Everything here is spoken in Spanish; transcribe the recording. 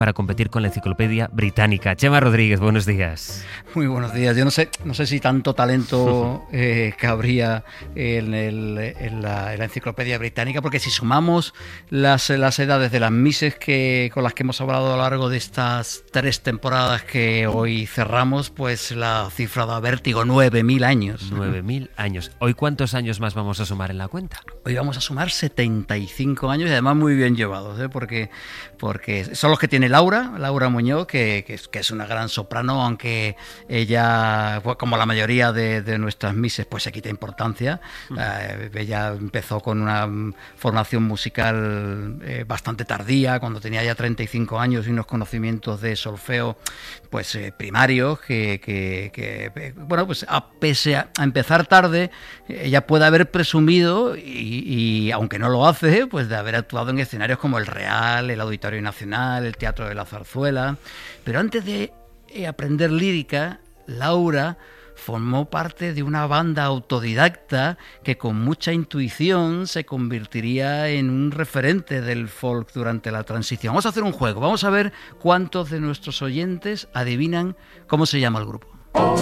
para competir con la Enciclopedia Británica. Chema Rodríguez, buenos días. Muy buenos días. Yo no sé si tanto talento cabría en la Enciclopedia Británica, porque si sumamos las edades de las Misses con las que hemos hablado a lo largo de estas 3 temporadas que hoy cerramos, pues la cifra da vértigo, 9.000 años. 9.000 años. ¿Hoy cuántos años más vamos a sumar en la cuenta? Hoy vamos a sumar 75 años y además muy bien llevados, porque son los que tiene Laura Muñoz, que es una gran soprano, aunque ella, como la mayoría de nuestras Misses, pues se quita importancia. Ella empezó con una formación musical bastante tardía, cuando tenía ya 35 años y unos conocimientos de solfeo pues primarios, bueno, pues pese a empezar tarde, ella puede haber presumido, y aunque no lo hace, pues de haber actuado en escenarios como el Real, el Auditorio Nacional, el Teatro de la Zarzuela. Pero antes de aprender lírica, Laura formó parte de una banda autodidacta que con mucha intuición se convertiría en un referente del folk durante la transición. Vamos a hacer un juego, vamos a ver cuántos de nuestros oyentes adivinan cómo se llama el grupo.